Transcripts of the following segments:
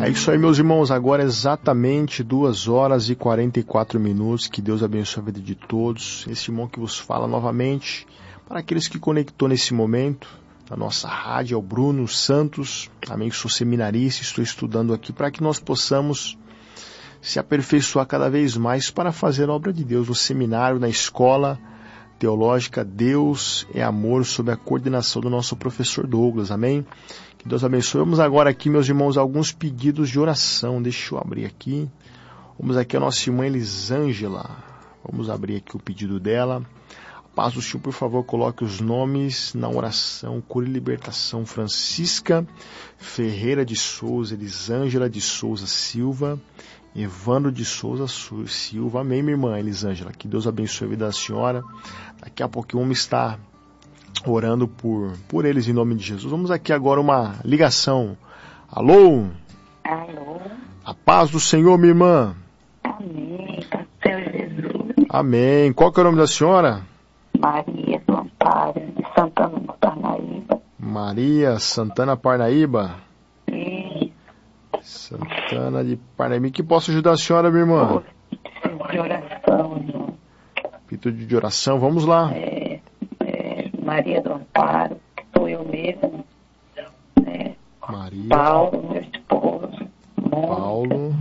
É isso aí, meus irmãos, agora é exatamente 2h44. Que Deus abençoe a vida de todos. Esse irmão que vos fala novamente, para aqueles que conectou nesse momento, na nossa rádio, é o Bruno Santos. Amém, sou seminarista, estou estudando aqui para que nós possamos se aperfeiçoar cada vez mais para fazer a obra de Deus no seminário, na escola teológica Deus é Amor, sob a coordenação do nosso professor Douglas, amém? Que Deus abençoe. Vamos agora aqui, meus irmãos, alguns pedidos de oração. Deixa eu abrir aqui. Vamos aqui a nossa irmã Elisângela. Vamos abrir aqui o pedido dela. A paz do Senhor, por favor, coloque os nomes na oração. Cura e Libertação. Francisca Ferreira de Souza, Elisângela de Souza Silva, Evandro de Souza Silva. Amém, minha irmã Elisângela. Que Deus abençoe a vida da senhora. Daqui a pouquinho vamos estar orando por eles em nome de Jesus. Vamos aqui agora uma ligação. Alô? Alô? A paz do Senhor, minha irmã. Amém. Senhor Jesus. Amém. Qual que é o nome da senhora? Maria do Amparo, de Santana do Parnaíba. Maria Santana Parnaíba. Isso. Santana de Parnaíba. Que posso ajudar a senhora, minha irmã? De oração, irmão. Pedido de oração. Vamos lá. Maria do Amparo, que sou eu mesmo. Maria. Paulo, meu esposo. Paulo.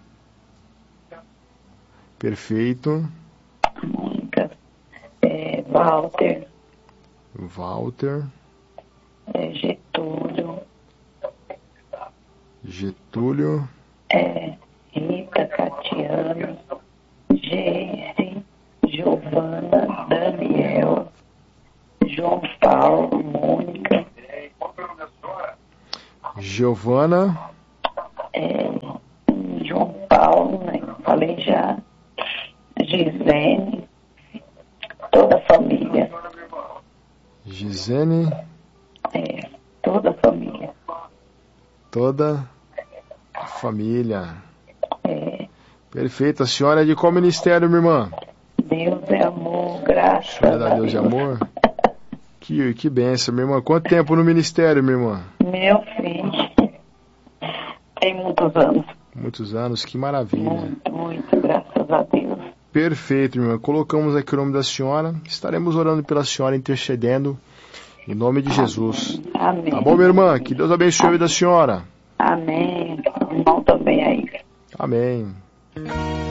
Perfeito. Mônica. Walter. Walter. Getúlio. Getúlio. Rita, Catiano. Geice. Giovana. Daniel. João Paulo. Mônica. Giovana. João Paulo, né? Falei já. Gisene. Toda a família. Gisene. Toda a família. Toda a família. Perfeito. A senhora é de qual ministério, minha irmã? Deus é amor, graças A senhora é da a Deus de Amor? Que bênção, minha irmã. Quanto tempo no ministério, minha irmã? Meu filho. Tem muitos anos. Muitos anos, que maravilha. Muito, graças a Deus. Perfeito, minha irmã. Colocamos aqui o nome da senhora. Estaremos orando pela senhora, intercedendo, em nome de Jesus. Amém. Tá bom, minha irmã? Que Deus abençoe a vida da senhora. Amém. O irmão também aí. Amém.